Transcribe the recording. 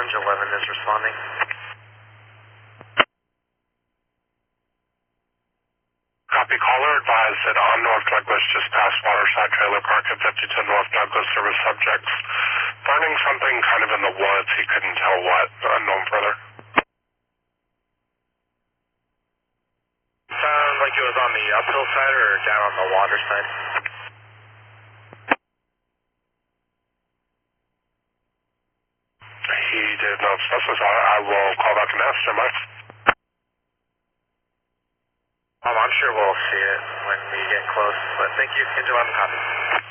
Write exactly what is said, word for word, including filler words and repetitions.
Lounge eleven is responding. Copy, caller advised that on North Douglas, just past Waterside Trailer Park at fifty-two North Douglas, there was subjects burning something kind of in the woods. He couldn't tell what. Unknown further. Sounds like it was on the uphill side or down on the water side? He did not specify. I will call back and ask him. Um, I'm sure we'll see it when we get close, but thank you. Angel, I'm copy.